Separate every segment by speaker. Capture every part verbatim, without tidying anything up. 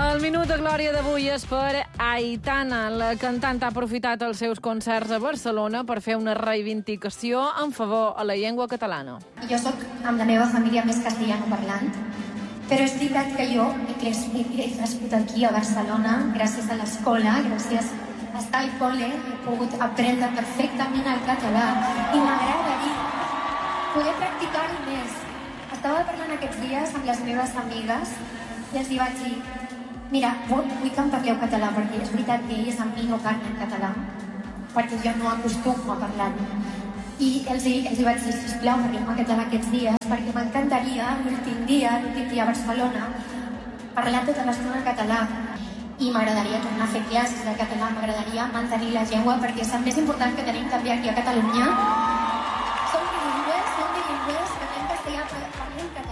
Speaker 1: El minut de glòria d'avui és per Aitana. La cantant ha aprofitat els seus concerts a Barcelona per fer una reivindicació en favor a la llengua catalana.
Speaker 2: Jo sóc amb la meva família més castellano parlant, però és veritat que jo he crescut, he crescut aquí a Barcelona gràcies a l'escola, gràcies a estar al col·le, he pogut aprendre perfectament el català i m'agradaria poder practicar-ho més. Estava parlant aquests dies amb les meves amigues i els hi vaig dir: mira, vull, vull que em parleu català, perquè és veritat que elles amb mi no parlen català, perquè jo no acostumo a parlar. I els hi, els hi vaig dir: sisplau, parlem català aquests dies, perquè m'encantaria l'últim dia, l'últim dia a Barcelona, parlar tota l'estona en català. I m'agradaria tornar a fer classes de català, m'agradaria mantenir la llengua, perquè és el més important que tenim també aquí a Catalunya. Som bilingües, som bilingües, parlem castellà, parlem català.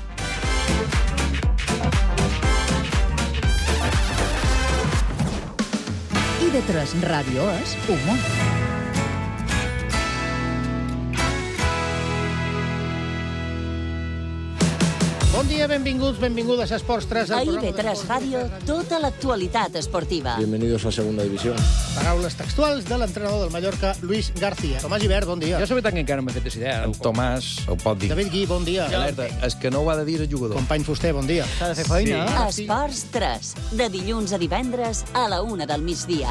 Speaker 3: I de tres Ràdio és humor.
Speaker 4: Bon dia, benvinguts, benvingudes a Esports tres.
Speaker 3: A I V tres Ràdio, tota l'actualitat esportiva.
Speaker 5: Bienvenidos a Segunda División.
Speaker 4: Paraules textuals de l'entrenador del Mallorca, Luis García. Tomàs Gibert, bon dia.
Speaker 6: Jo sabia tant que encara no m'he fet idea. En Tomàs ho pot dir.
Speaker 4: David Gui, bon dia.
Speaker 6: Alerta, és que no ho ha de dir el jugador.
Speaker 4: Company Fuster, bon dia.
Speaker 7: S'ha de fer feina,
Speaker 6: Sí.
Speaker 7: eh?
Speaker 3: Esports tres, de dilluns a divendres a la una del migdia.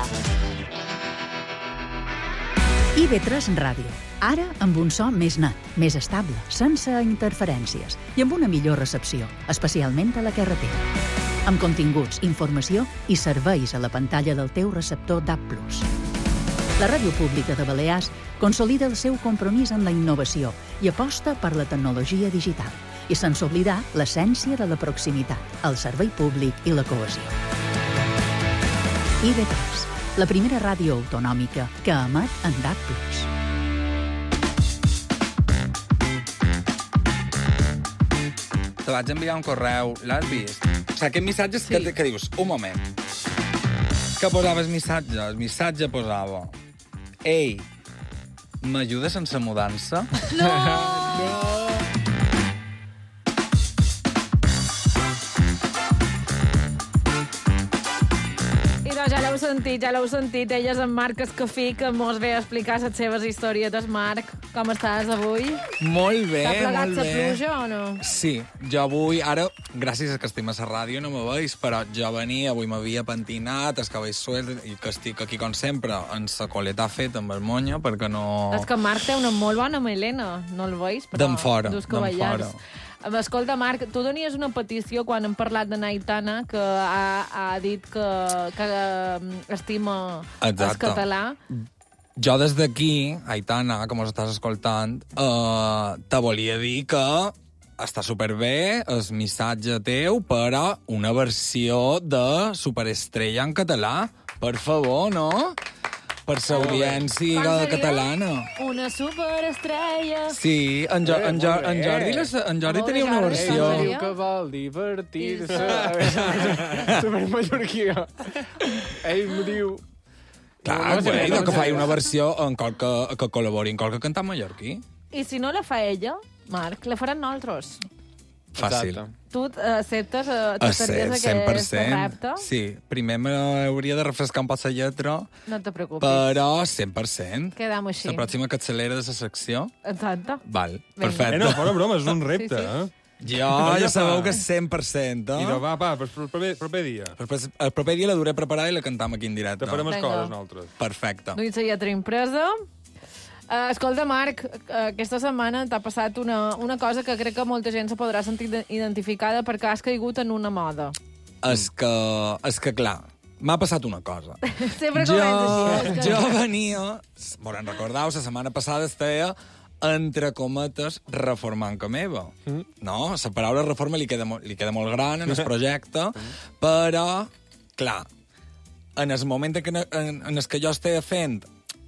Speaker 8: I V tres Ràdio. Ara amb un so més net, més estable, sense interferències i amb una millor recepció, especialment a la carretera. Amb continguts, informació i serveis a la pantalla del teu receptor D A B plus. La ràdio pública de Balears consolida el seu compromís amb la innovació i aposta per la tecnologia digital, i sense oblidar l'essència de la proximitat, el servei públic i la cohesió. I V tres, la primera ràdio autonòmica que emet en D A B plus.
Speaker 9: Te vaig enviar un correu, l'has vist? O sigui, aquest missatge sí. que, que dius, un moment, que posava el missatge, el missatge posava: ei, m'ajudes sense mudança?
Speaker 1: No!
Speaker 9: No!
Speaker 1: Ja l'heu sentit, ja l'heu sentit. Ella és en Marc Escafí, que mos ve a explicar les seves historietes. Marc, com estàs avui?
Speaker 9: Molt bé,
Speaker 1: T'ha plegat
Speaker 9: molt
Speaker 1: la
Speaker 9: bé.
Speaker 1: pluja o no?
Speaker 9: Sí, jo avui, ara, gràcies a que estic a la ràdio, no me veus, però jo venia, avui m'havia pentinat, els cabells suelts, i que estic aquí, com sempre, en la coleta feta amb el monyo, perquè no...
Speaker 1: És que Marc té una molt bona melena, no el veus? Però
Speaker 9: D'en fora,
Speaker 1: dus
Speaker 9: d'en
Speaker 1: cabellars.
Speaker 9: fora.
Speaker 1: Escolta, Marc, tu donies una petició quan hem parlat de Aitana, que ha, ha dit que, que estima el
Speaker 9: Exacte.
Speaker 1: català.
Speaker 9: Jo des d'aquí, Aitana, que mos estàs escoltant, eh, te volia dir que està superbé el missatge teu per a una versió de Superestrella en català. Per favor, no? Per l'audiència
Speaker 1: Com seria?
Speaker 9: catalana.
Speaker 1: Una superestrella.
Speaker 9: Sí, en, jo, en, jo, en Jordi, les, en Jordi
Speaker 1: Molt bé,
Speaker 9: tenia una
Speaker 1: Jordi,
Speaker 9: versió.
Speaker 1: com seria?
Speaker 7: Diu que vol divertir-se. Super mallorquia. Ell m'ho diu...
Speaker 9: Clar,
Speaker 7: No, no sé,
Speaker 9: güey,
Speaker 7: no
Speaker 9: que
Speaker 7: sé.
Speaker 9: faci una versió en qualque, que col·labori en qualque cantant mallorquí.
Speaker 1: I si no la fa ella, Marc, la faran nosaltres.
Speaker 9: Fàcil.
Speaker 7: Exacte.
Speaker 1: Tu acceptes, uh, acceptaries
Speaker 9: cent per
Speaker 1: aquest
Speaker 9: cent.
Speaker 1: repte?
Speaker 9: Sí, primer m'hauria de refrescar un poc la lletra,
Speaker 1: No te preocupis.
Speaker 9: però cent per cent.
Speaker 1: Quedam així.
Speaker 9: La pròxima capçalera de la secció.
Speaker 1: Exacte.
Speaker 9: Val,
Speaker 1: Vinga.
Speaker 9: perfecte.
Speaker 7: Eh, no, fora broma, és un repte,
Speaker 1: Sí, sí.
Speaker 7: eh?
Speaker 9: Jo,
Speaker 7: No,
Speaker 9: ja
Speaker 7: ja
Speaker 9: sabeu
Speaker 7: fa.
Speaker 9: que és cent per cent, eh?
Speaker 7: I no, va, va, per el proper, proper dia.
Speaker 9: El, pres- el proper dia la duré preparada i la cantam aquí en directe.
Speaker 7: Te farem les
Speaker 1: Vinga.
Speaker 7: coses, nosaltres.
Speaker 9: Perfecte.
Speaker 1: Duim la lletra impresa. Uh, escolta, Marc, uh, aquesta setmana t'ha passat una, una cosa que crec que molta gent se podrà sentir de- identificada perquè has caigut en una moda.
Speaker 9: És que, és que clar, m'ha passat una cosa.
Speaker 1: Sempre
Speaker 9: jo,
Speaker 1: comença així. és que-
Speaker 9: jo venia, volen recordar, la setmana passada estava entre cometes, reformant que meva. Mm. No? La paraula reforma li queda, mo- li queda molt gran en el projecte, però, clar, en el moment en, que- en, en el que jo estava fent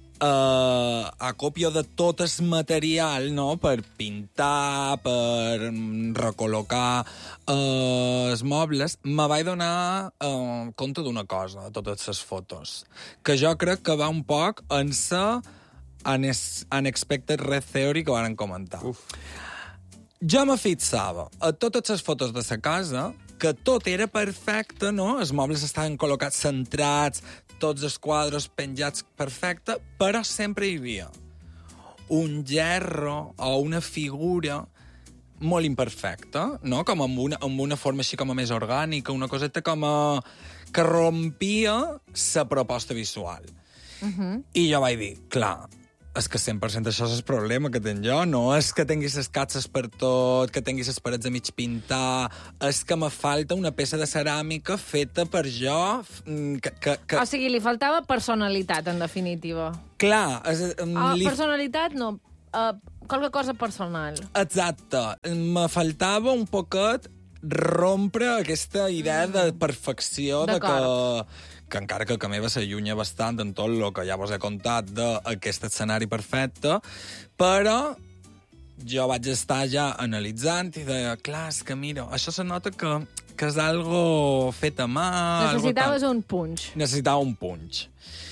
Speaker 9: Uh, a còpia de tot el material, no?, per pintar, per mm, recol·locar uh, els mobles, me vaig donar uh, compte d'una cosa, a totes les fotos, que jo crec que va un poc en sa unes- unexpected red theory que varen comentar. Uf. Jo me fixava a totes les fotos de sa casa que tot era perfecte, no? Els mobles estaven col·locats centrats, tots els quadres penjats perfecte, però sempre hi havia un gerro o una figura molt imperfecta, no? Com amb una, amb una forma així com a més orgànica, una coseta com a... que rompia la proposta visual.
Speaker 1: Uh-huh.
Speaker 9: I jo vaig dir, clar, és que cent per cent això és el problema que tenc jo, no és que tinguis les catxes per tot, que tinguis les parets a mig pintar, és que me falta una peça de ceràmica feta per jo... Que, que, que...
Speaker 1: O sigui, li faltava personalitat, en definitiva.
Speaker 9: Clar... És, um,
Speaker 1: Ah,
Speaker 9: li...
Speaker 1: personalitat, no. Uh, qualque cosa personal.
Speaker 9: Exacte. Me faltava un poquet rompre aquesta idea de perfecció de que, que encara que a meva s'allunya bastant en tot el que ja vos he contat d'aquest escenari perfecte, però jo vaig estar ja analitzant i deia, clar, és que mira, això se nota que, que és algo fet a mà...
Speaker 1: Necessitaves
Speaker 9: algo
Speaker 1: un punx.
Speaker 9: Necessitava un punx.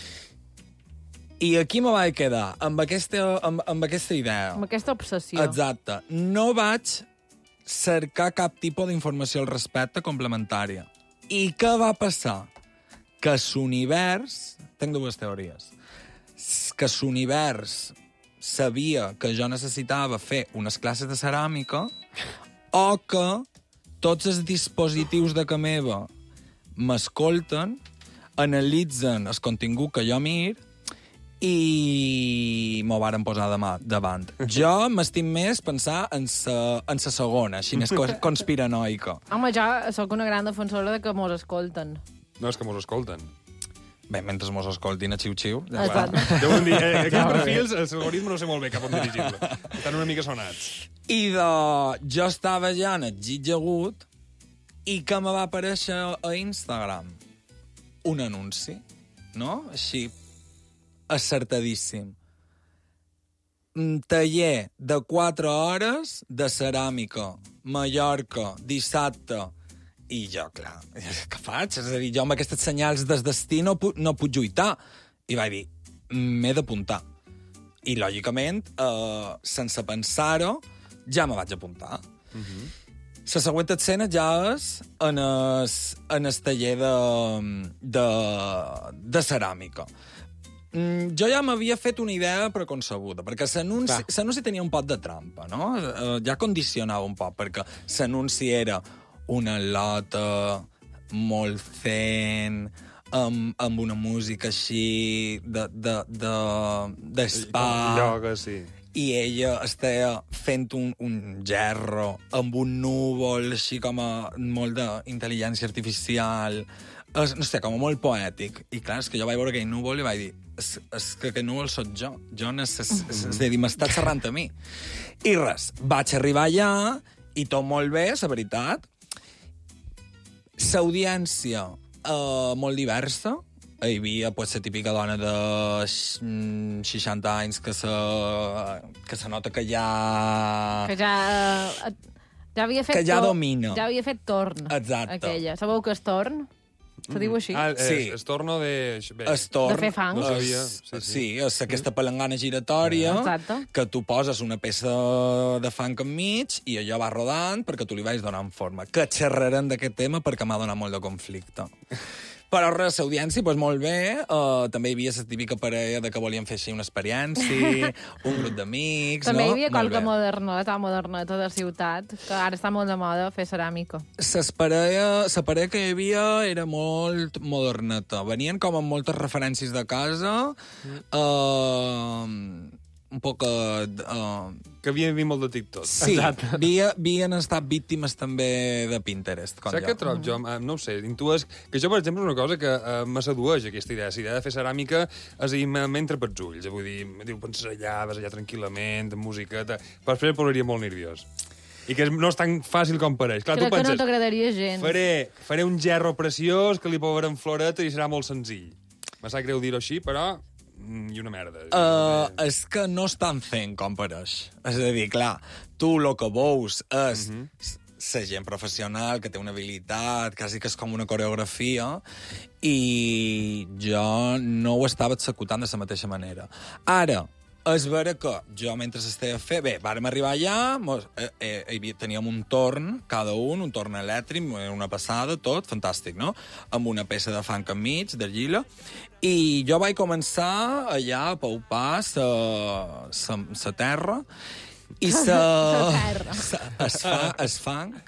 Speaker 9: I aquí me vaig quedar, amb aquesta, amb, amb aquesta idea.
Speaker 1: Amb aquesta obsessió.
Speaker 9: Exacte. No vaig cercar cap tipus d'informació al respecte complementària. I què va passar? Que l'univers... Tinc dues teories. Que l'univers sabia que jo necessitava fer unes classes de ceràmica o que tots els dispositius de casa meva m'escolten, analitzen el contingut que jo mir i m'ho varen posar demà davant. Jo m'estim més pensar en sa, en sa segona, així més conspiranoica.
Speaker 1: Home, jo sóc una gran defensora de que mos escolten.
Speaker 5: No, és que mos escolten.
Speaker 9: Bé, mentre mos escoltin a xiu-xiu... Ja
Speaker 1: Exacte.
Speaker 5: Jo vull dir, eh, aquests perfils, el algoritme no sé molt bé cap on dirigible. Estan una mica sonats.
Speaker 9: I de... jo estava ja en el git agut i que me va aparèixer a Instagram un anunci, no? Així, acertadíssim. Taller de quatre hores de ceràmica, Mallorca, dissabte. I jo, clar, què faig? És a dir, jo amb aquests senyals del destí no, pu no puc lluitar. I vaig dir, m'he d'apuntar. I, lògicament, eh, sense pensar-ho, ja me vaig apuntar. Uh -huh. La següent escena ja és en el, en el taller de, de, de ceràmica. Mm, jo ja m'havia fet una idea preconcebuda, perquè l'anunci tenia un poc de trampa, no? Uh, ja condicionava un poc, perquè l'anunci era una lota molt zen, amb, amb una música així de, de, de, de spa.
Speaker 5: Lloga, sí.
Speaker 9: I ella estava fent un, un gerro amb un núvol així com a molt d'intel·ligència artificial. Es, no sé, com a molt poètic. I clar, és que jo vaig veure aquell núvol i vaig dir és, és que aquest núvol sóc jo. Jo necess... Mm -hmm. És a dir, m'està xerrant a mi. I res, vaig arribar allà i tot molt bé, la veritat. L'audiència eh, molt diversa. Hi havia pues, la típica dona de seixanta anys que se, que se nota que ja...
Speaker 1: Que ja... Ja havia fet
Speaker 9: que ja
Speaker 1: torn.
Speaker 9: domina.
Speaker 1: Ja havia fet torn.
Speaker 9: Exacte.
Speaker 1: Aquella. Sabeu que és torn? Se diu així?
Speaker 5: Ah,
Speaker 9: sí.
Speaker 5: Es, es torno de... Bé,
Speaker 9: es torn.
Speaker 1: De fer fang.
Speaker 5: No sabia.
Speaker 9: Sí,
Speaker 5: Sí, sí.
Speaker 9: sí, és aquesta palangana giratòria
Speaker 1: Exacte.
Speaker 9: que tu poses una peça de fang enmig i allò va rodant perquè tu li vais donant forma. Que xerrarem d'aquest tema perquè m'ha donat molt de conflicte. Però res, l'audiència, doncs molt bé. Uh, també hi havia la típica parella de que volien fer així una experiència, un grup d'amics, no?
Speaker 1: També hi havia
Speaker 9: Molt
Speaker 1: qualque
Speaker 9: bé.
Speaker 1: moderneta, moderneta de ciutat, que ara està molt de moda fer ceràmica.
Speaker 9: Ses parella, la parella que hi havia era molt moderneta. Venien com amb moltes referències de casa, mm. uh, un poc... Uh,
Speaker 5: que havien vist molt de TikTok.
Speaker 9: sí, havia, havien estat víctimes també de Pinterest. Com
Speaker 5: Saps
Speaker 9: jo.
Speaker 5: què trob jo? No ho sé, intues... Que jo, per exemple, és una cosa que uh, me sedueix, aquesta idea. La idea de fer ceràmica, és a dir, m'entra pels ulls. Vull dir, me diu, penses allà, vas allà tranquil·lament, amb musiqueta... Però després em posaria molt nerviós. I que no és tan fàcil com pareix. Clar,
Speaker 1: Crec
Speaker 5: tu penses,
Speaker 1: que no t'agradaria gens.
Speaker 5: Faré, faré un gerro preciós que li posarem floreta i serà molt senzill. Me sap greu dir-ho així, però... I una merda.
Speaker 9: Uh, és que no estan fent com pareix. És a dir, clar, tu el que veus és uh -huh. la gent professional que té una habilitat, quasi que és com una coreografia, i jo no ho estava executant de la mateixa manera. Ara, És vera que jo, mentre estava a fer... Bé, vàrem arribar allà, mos, eh, eh, teníem un torn, cada un, un torn elèctric, una passada, tot, fantàstic, no? Amb una peça de funk enmig, d'argila, i jo vaig començar allà a paupar sa terra, i sa... sa es, fa, es funk,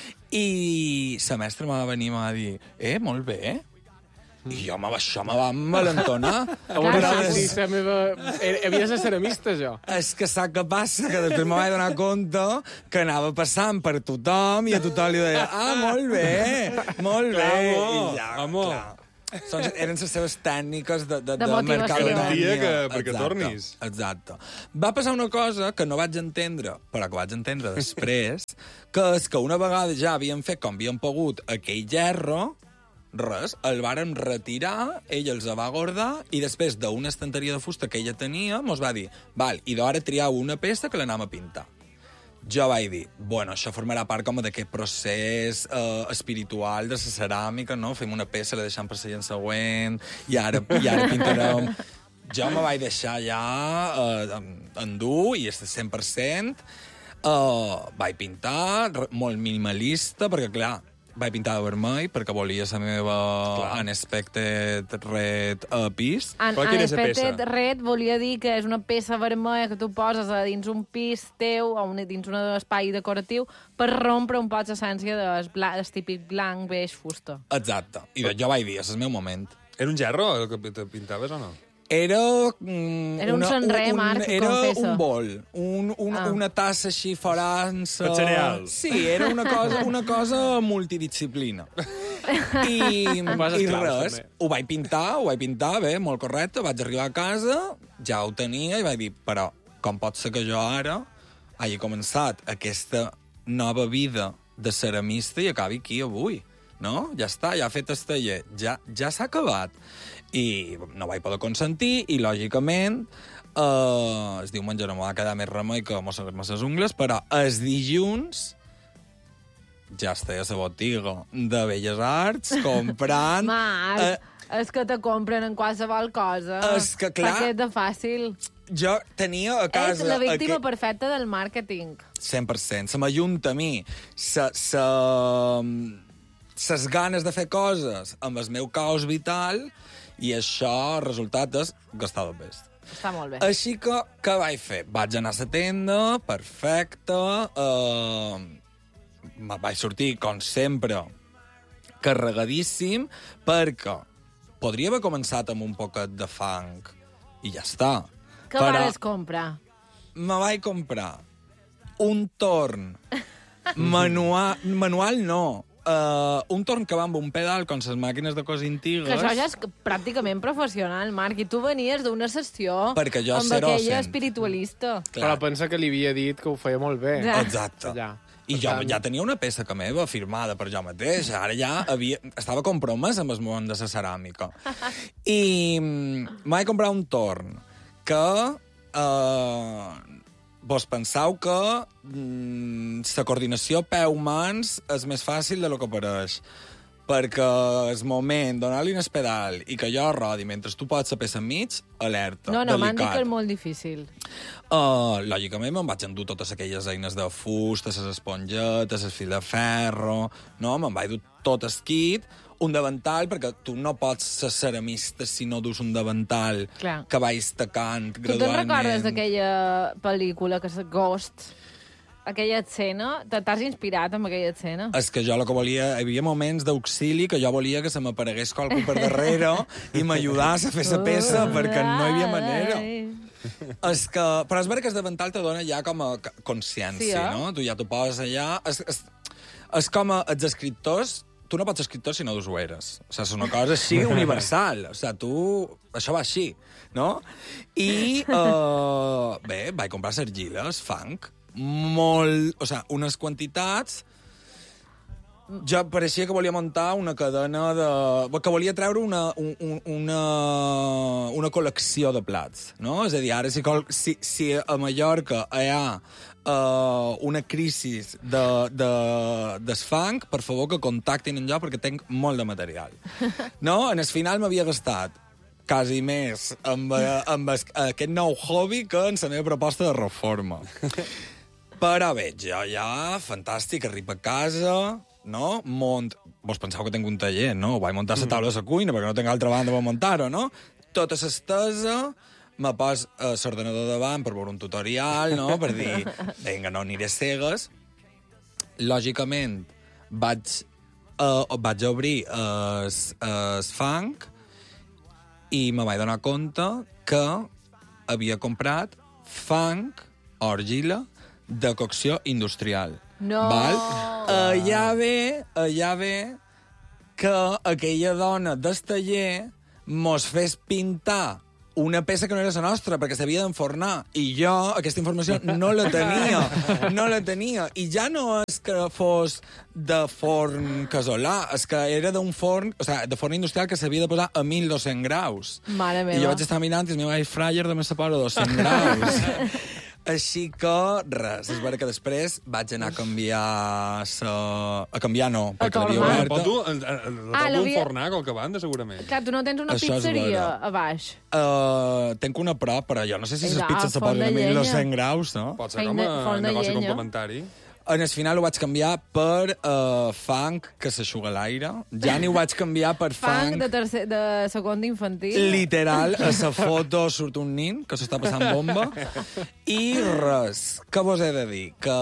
Speaker 9: i sa mestra m'ha venir i m'ha dit, eh, molt bé, i jo, això me va envalentonar.
Speaker 7: Però sí, la meva... Havia de ser ceramista, jo.
Speaker 9: És que sap què passa? Que després me vaig donar compte que anava passant per tothom i a tothom li deia, ah, molt bé, molt bé. I ja, clar. Són, eren les seves tècniques de, de, de,
Speaker 1: de
Speaker 5: mercadotècnia. Que, perquè
Speaker 9: exacte,
Speaker 5: tornis.
Speaker 9: Exacte. Va passar una cosa que no vaig entendre, però que vaig entendre després, que és que una vegada ja havíem fet com havíem pogut aquell gerro, res, el vàrem retirar, ell els va guardar, i després d'una estanteria de fusta que ella tenia, mos va dir, val, i d'ara triau una peça que l'anem a pintar. Jo vaig dir, bueno, això formarà part com d'aquest procés eh, espiritual de la ceràmica, no? Fem una peça, la deixem per la gent següent, i ara, i ara pintarem... Jo me vaig deixar ja eh, endur, i és cent per cent. Eh, vaig pintar, molt minimalista, perquè, clar, vaig pintar de vermell perquè volia la meva Unexpected Red uh, pis.
Speaker 1: Un, Unexpected Red volia dir que és una peça vermella que tu poses a dins un pis teu o un, dins un espai decoratiu per rompre un poc l'essència del, del típic blanc, beix, fusta.
Speaker 9: Exacte. I jo vaig dir, és el meu moment.
Speaker 5: Era un gerro el que te pintaves o no?
Speaker 9: Era... Mm,
Speaker 1: era un
Speaker 9: una,
Speaker 1: sonre,
Speaker 9: un,
Speaker 1: Marc,
Speaker 9: Era
Speaker 1: confessa.
Speaker 9: un bol, un, un, ah. una tassa així forança...
Speaker 5: Per cereals.
Speaker 9: Sí, era una cosa, una cosa multidisciplina. I, i res, ho vaig pintar, ho vaig pintar, bé, molt correcte, vaig arribar a casa, ja ho tenia, i vaig dir, però com pot ser que jo ara hagi començat aquesta nova vida de ceramista i acabi aquí avui, no? Ja està, ja ha fet el taller, ja, ja s'ha acabat. I no vaig poder consentir, i, lògicament, eh, es diu menjar, no m'ha quedar més remei que mossegar-me les ungles, però els dilluns ja estic a la botiga de Belles Arts comprant...
Speaker 1: Marc, eh, és que te compren en qualsevol cosa.
Speaker 9: És que, clar...
Speaker 1: Perquè és de fàcil.
Speaker 9: Jo tenia a casa...
Speaker 1: És la víctima
Speaker 9: aqu...
Speaker 1: perfecta del màrqueting.
Speaker 9: cent per cent. Se m'ajunta a mi sa, sa, ses ganes de fer coses amb el meu caos vital, i això, el resultat és gastar el best.
Speaker 1: Està molt bé.
Speaker 9: Així que, què vaig fer? Vaig anar a la tenda, perfecte, eh, vaig sortir, com sempre, carregadíssim, perquè podria haver començat amb un poquet de funk, i ja està.
Speaker 1: Què
Speaker 9: Però
Speaker 1: vas comprar?
Speaker 9: me vaig comprar un torn manual, manual no, Uh, un torn que va amb un pedal com les màquines de coses antigues.
Speaker 1: Que això ja és pràcticament professional, Marc, i tu venies d'una sessió
Speaker 9: perquè jo
Speaker 1: amb
Speaker 9: zero
Speaker 1: aquella
Speaker 9: cent.
Speaker 1: espiritualista.
Speaker 7: Clar. Però pensa que li havia dit que ho feia molt bé.
Speaker 1: Ja.
Speaker 9: Exacte.
Speaker 7: Ja.
Speaker 9: I jo ja tenia una peça que meva firmada per jo mateix. Ara ja havia, estava compromès amb el món de la ceràmica. I mm, vaig comprar un torn que... Uh, vos penseu que mm, la coordinació peu-mans és més fàcil de lo que pareix. Perquè el moment, donar-li un pedal i que jo rodi mentre tu pots la peça enmig, alerta,
Speaker 1: No, no, m'han dit
Speaker 9: delicat.
Speaker 1: que és molt difícil.
Speaker 9: Uh, lògicament me'n vaig endur totes aquelles eines de fusta, les espongetes, el fil de ferro... No, me'n vaig dur tot el kit, un davantal, perquè tu no pots ser ceramista si no dus un davantal
Speaker 1: Clar.
Speaker 9: que vais tacant
Speaker 1: Tu
Speaker 9: gradualment.
Speaker 1: te'n recordes d'aquella pel·lícula, que és Ghost? Aquella escena? T'has inspirat amb aquella escena?
Speaker 9: És que jo el que volia... Hi havia moments d'auxili que jo volia que se m'aparegués qualcú per darrere i m'ajudàs a fer la peça, perquè no hi havia manera. És que... Però és veritat que el davantal te dona ja com a consciència,
Speaker 1: Sí, eh?
Speaker 9: no? Tu ja t'ho poses allà... És, és, és com a, els escriptors... Tu no pots ser escriptor si no dus ulleres. O sigui, és una cosa així universal. O sigui, tu... Això va així, no? I, uh, bé, vaig comprar argiles, funk, molt... O sigui, unes quantitats... Jo pareixia que volia muntar una cadena de... que volia treure una, un, una, una col·lecció de plats, no? És a dir, ara si, si, si a Mallorca hi ha uh, una crisi de, de, d'esfang, per favor que contactin amb jo perquè tinc molt de material. No? En el final m'havia gastat quasi més amb, amb es, aquest nou hobby que en la meva proposta de reforma. Però veig, jo ja, fantàstic, arribo a casa, no? Mont... Vos penseu que tinc un taller, no? Vaig muntar la taula a la cuina perquè no tinc altra banda per muntar-ho, no? Tota l'estesa, me pos a l'ordenador davant per veure un tutorial, no? Per dir, vinga, no aniré cegues. Lògicament, vaig, uh, vaig obrir el uh, fang i me vaig donar compte que havia comprat fang o argila de cocció industrial.
Speaker 1: No!
Speaker 9: Val? Allà ve, allà ve que aquella dona del taller mos fes pintar una peça que no era la nostra, perquè s'havia d'enfornar. I jo, aquesta informació, no la tenia. No la tenia. I ja no és que fos de forn casolà, és que era d'un forn, o sigui, de forn industrial que s'havia de posar a mil dos-cents graus.
Speaker 1: Mare meva.
Speaker 9: I jo vaig estar mirant i el meu air fryer només se posa a dos-cents graus. Així que, res, és vera que després vaig anar a canviar sa... A canviar no, perquè l'havia oberta.
Speaker 5: Però tu, la ah, pot enfornar qualque banda, segurament.
Speaker 1: Clar, tu no tens una
Speaker 9: Això
Speaker 1: pizzeria a baix.
Speaker 9: Uh, tenc una prop, però jo no sé si les pizzas se posen a mil dos-cents graus, no?
Speaker 5: Pot ser com a negoci complementari.
Speaker 9: En el final ho vaig canviar per uh, fang que s'aixuga l'aire. Ja ni ho vaig canviar per fang...
Speaker 1: Fang de, tercer, de segon d'infantil.
Speaker 9: Literal, a la foto surt un nin que s'està passant bomba. I res, què vos he de dir? Que...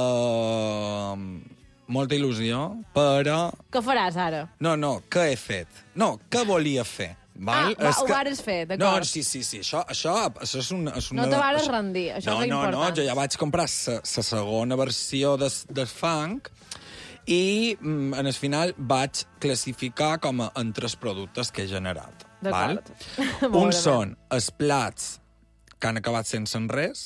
Speaker 9: molta il·lusió, però...
Speaker 1: Què faràs ara?
Speaker 9: No, no, què he fet? No, què volia fer? Val?
Speaker 1: Ah, va,
Speaker 9: és
Speaker 1: ho
Speaker 9: que...
Speaker 1: vares fer, d'acord.
Speaker 9: No, sí, sí, sí, això, això, això és una... És una
Speaker 1: no te vares
Speaker 9: això...
Speaker 1: rendir, això
Speaker 9: no,
Speaker 1: és
Speaker 9: no,
Speaker 1: important.
Speaker 9: No, no, jo ja vaig comprar la segona versió de, de fang i mm, en el final vaig classificar com a en tres productes que he generat.
Speaker 1: D'acord.
Speaker 9: Uns són els plats que han acabat sense res,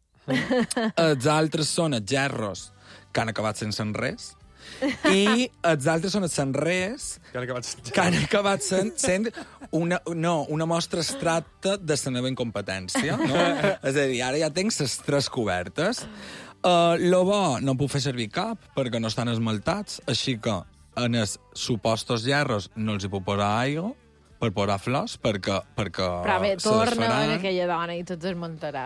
Speaker 9: els altres són els gerros que han acabat sense res, i els altres són els senrers
Speaker 5: que han acabat,
Speaker 9: que han acabat sent, sent una, no, una mostra extracta de la meva incompetència. No? És a dir, ara ja tinc les tres cobertes. Uh, lo bo, no puc fer servir cap, perquè no estan esmaltats, així que en els supostos gerros no els hi puc posar aigua per posar flors, perquè, perquè
Speaker 1: Però bé,
Speaker 9: se
Speaker 1: torna
Speaker 9: desfaran.
Speaker 1: en aquella dona i tot es muntarà.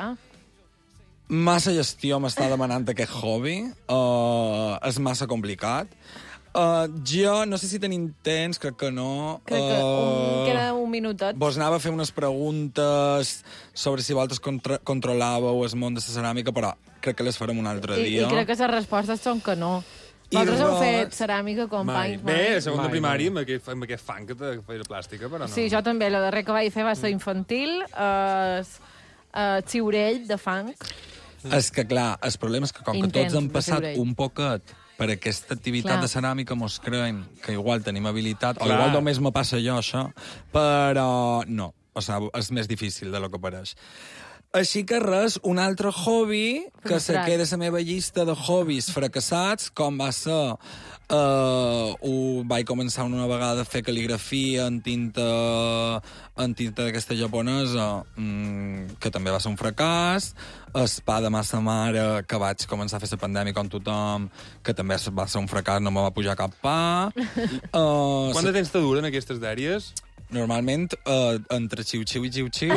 Speaker 9: Massa gestió m'està demanant aquest hobby. Uh, és massa complicat. Uh, jo no sé si tenim temps, crec que no.
Speaker 1: Crec que un, queda un minutet.
Speaker 9: Vos anava a fer unes preguntes sobre si vosaltres contra controlàveu el món de la ceràmica, però crec que les farem un altre
Speaker 1: I,
Speaker 9: dia.
Speaker 1: I crec que les respostes són que no.
Speaker 9: I
Speaker 1: Vosaltres heu
Speaker 9: ros...
Speaker 1: fet ceràmica, companys?
Speaker 5: Mai. Bé, a segon de
Speaker 9: Mai,
Speaker 5: primari,
Speaker 9: mai.
Speaker 5: amb aquest, amb aquest fang que feia plàstica, però no.
Speaker 1: Sí, jo també. El darrer que vaig fer va ser infantil, eh, eh, xiurell de fang.
Speaker 9: És que, clar, el problema és que com
Speaker 1: Intens,
Speaker 9: que tots hem
Speaker 1: de
Speaker 9: passat
Speaker 1: xiurell.
Speaker 9: un poquet per aquesta activitat
Speaker 1: Clar.
Speaker 9: de ceràmica, mos creiem que igual tenim habilitat, o
Speaker 5: Clar.
Speaker 9: igual només me passa jo, això, però no. O sigui, és més difícil de lo que pareix. Així que res, un altre hobby que se
Speaker 1: Frustrat.
Speaker 9: queda a la meva llista de hobbies fracassats, com va ser... Uh, ho vaig començar una vegada a fer cal·ligrafia en tinta en tinta d'aquesta japonesa, mm, que també va ser un fracàs. El pa de massa mare, que vaig començar a fer la pandèmia com tothom, que també va ser un fracàs, no me va pujar cap pa. Uh,
Speaker 5: Quant de temps te duren aquestes dèries?
Speaker 9: Normalment, uh, entre xiu-xiu i xiu-xiu...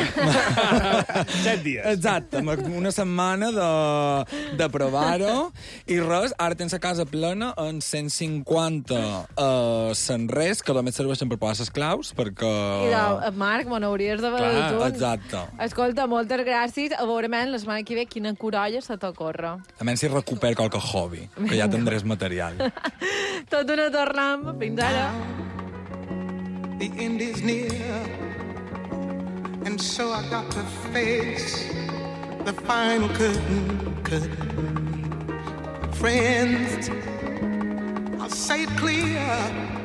Speaker 5: Set dies.
Speaker 9: Exacte, amb una setmana de, de provar-ho. I res, ara tens a casa plena en cent cinquanta uh, senrers, que només serveixen per posar les claus, perquè...
Speaker 1: I de, Marc, me n'hauries de veure tu.
Speaker 9: Exacte.
Speaker 1: Escolta, moltes gràcies. A veure, men, la setmana que ve, quina corolla se t'ocorre.
Speaker 9: A menys si recupero qualque hobby, que ja tindràs material.
Speaker 1: Tot una tornem. Fins ara.
Speaker 10: The end is near, and so I got to face the final curtain, curtain. Friends, I'll say it clear,